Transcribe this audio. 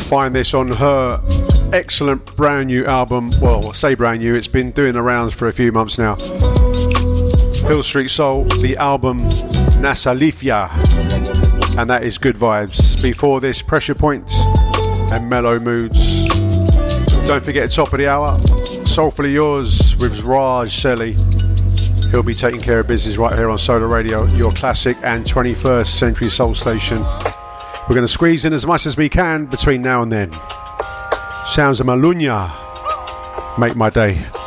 find this on her excellent brand new album. Well, I say brand new, it's been doing the rounds for a few months now. Hill Street Soul, the album Nasalifia, and that is good vibes. Before this, Pressure Points and Mellow Moods. Don't forget, top of the hour, Soulfully Yours with Raj Selly. He'll be taking care of business right here on Solar Radio, your classic and 21st century soul station. We're going to squeeze in as much as we can between now and then. Sounds of Malunya make my day.